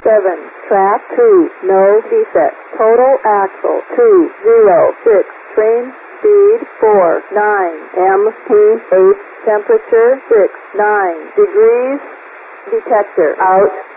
Trap 2, no defect. Total axle 206. Train speed 49. MP 8. Temperature 69 degrees. Detector out.